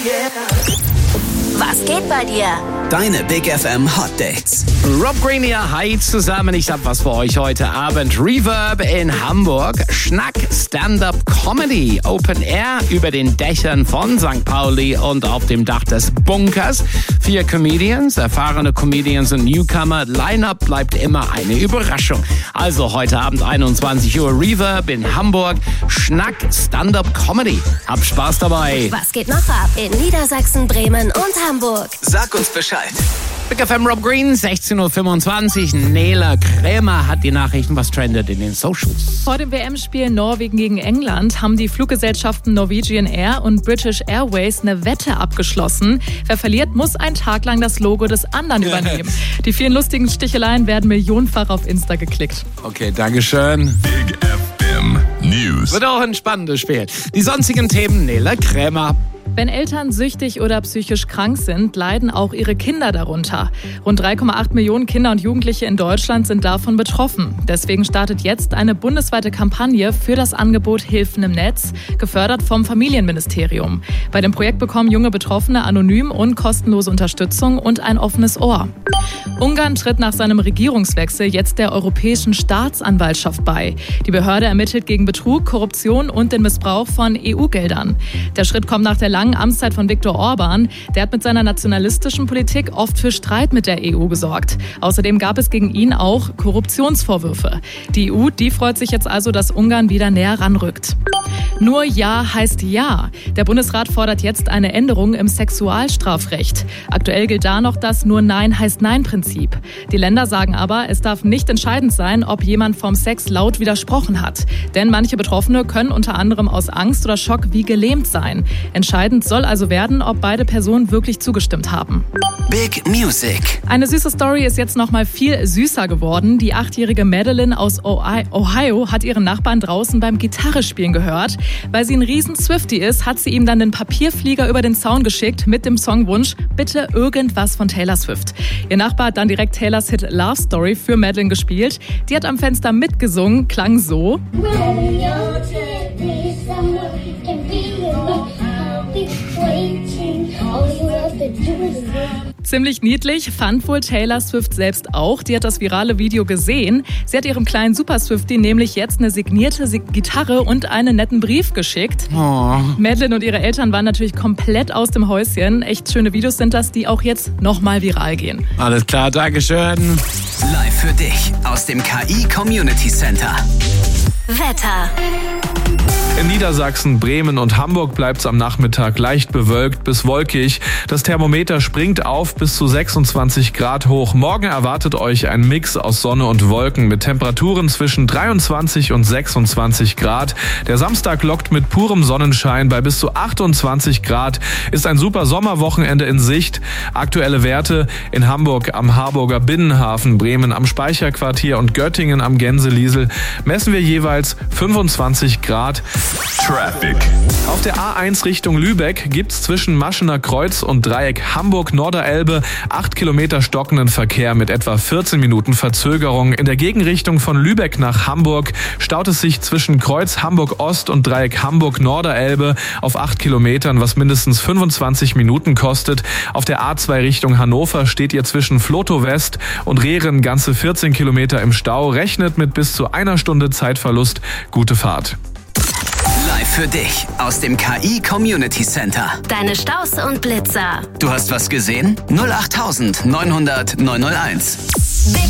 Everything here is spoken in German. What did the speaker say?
Was geht bei dir? Deine Big FM Hot Dates. Rob Green hier, hi zusammen. Ich hab was für euch heute Abend. Reverb in Hamburg. Schnack Stand-Up Comedy. Open Air über den Dächern von St. Pauli und auf dem Dach des Bunkers. 4 Comedians, erfahrene Comedians und Newcomer. Line-Up bleibt immer eine Überraschung. Also heute Abend 21 Uhr Reverb in Hamburg. Schnack Stand-Up Comedy. Hab Spaß dabei. Was geht noch ab in Niedersachsen, Bremen und Hamburg? Sag uns Bescheid. Big FM Rob Green, 16.25 Uhr. Nela Krämer hat die Nachrichten, was trendet in den Socials. Vor dem WM-Spiel Norwegen gegen England haben die Fluggesellschaften Norwegian Air und British Airways eine Wette abgeschlossen. Wer verliert, muss einen Tag lang das Logo des anderen übernehmen. Die vielen lustigen Sticheleien werden millionenfach auf Insta geklickt. Okay, Dankeschön. Big FM News. Wird auch ein spannendes Spiel. Die sonstigen Themen, Nela Krämer. Wenn Eltern süchtig oder psychisch krank sind, leiden auch ihre Kinder darunter. Rund 3,8 Millionen Kinder und Jugendliche in Deutschland sind davon betroffen. Deswegen startet jetzt eine bundesweite Kampagne für das Angebot Hilfen im Netz, gefördert vom Familienministerium. Bei dem Projekt bekommen junge Betroffene anonym und kostenlose Unterstützung und ein offenes Ohr. Ungarn tritt nach seinem Regierungswechsel jetzt der Europäischen Staatsanwaltschaft bei. Die Behörde ermittelt gegen Betrug, Korruption und den Missbrauch von EU-Geldern. Der Schritt kommt nach der langen Amtszeit von Viktor Orban. Der hat mit seiner nationalistischen Politik oft für Streit mit der EU gesorgt. Außerdem gab es gegen ihn auch Korruptionsvorwürfe. Die EU, die freut sich jetzt also, dass Ungarn wieder näher ranrückt. Nur Ja heißt Ja. Der Bundesrat fordert jetzt eine Änderung im Sexualstrafrecht. Aktuell gilt da noch das Nur Nein heißt Nein-Prinzip. Die Länder sagen aber, es darf nicht entscheidend sein, ob jemand vom Sex laut widersprochen hat. Denn manche Betroffene können unter anderem aus Angst oder Schock wie gelähmt sein. Entscheidend soll also werden, ob beide Personen wirklich zugestimmt haben. Big Music. Eine süße Story ist jetzt noch mal viel süßer geworden. Die 8-jährige Madeline aus Ohio hat ihren Nachbarn draußen beim Gitarrespielen gehört. Weil sie ein riesen Swiftie ist, hat sie ihm dann den Papierflieger über den Zaun geschickt mit dem Songwunsch, bitte irgendwas von Taylor Swift. Ihr Nachbar hat dann direkt Taylors Hit Love Story für Madeline gespielt. Die hat am Fenster mitgesungen, klang so. Ziemlich niedlich, fand wohl Taylor Swift selbst auch. Die hat das virale Video gesehen. Sie hat ihrem kleinen Super Swiftie nämlich jetzt eine signierte Gitarre und einen netten Brief geschickt. Oh. Madeline und ihre Eltern waren natürlich komplett aus dem Häuschen. Echt schöne Videos sind das, die auch jetzt nochmal viral gehen. Alles klar, Dankeschön. Live für dich aus dem KI Community Center. Wetter. In Niedersachsen, Bremen und Hamburg bleibt es am Nachmittag leicht bewölkt bis wolkig. Das Thermometer springt auf bis zu 26 Grad hoch. Morgen erwartet euch ein Mix aus Sonne und Wolken mit Temperaturen zwischen 23 und 26 Grad. Der Samstag lockt mit purem Sonnenschein bei bis zu 28 Grad. Ist ein super Sommerwochenende in Sicht. Aktuelle Werte in Hamburg am Harburger Binnenhafen, Bremen am Speicherquartier und Göttingen am Gänseliesel messen wir jeweils 25 Grad. Traffic. Auf der A1 Richtung Lübeck gibt's zwischen Maschener Kreuz und Dreieck Hamburg-Norderelbe 8 Kilometer stockenden Verkehr mit etwa 14 Minuten Verzögerung. In der Gegenrichtung von Lübeck nach Hamburg staut es sich zwischen Kreuz Hamburg-Ost und Dreieck Hamburg-Norderelbe auf 8 Kilometern, was mindestens 25 Minuten kostet. Auf der A2 Richtung Hannover steht ihr zwischen Flotow West und Rehren ganze 14 Kilometer im Stau. Rechnet mit bis zu einer Stunde Zeitverlust. Gute Fahrt. Live für dich aus dem KI Community Center. Deine Staus und Blitzer. Du hast was gesehen? 08900 901. Big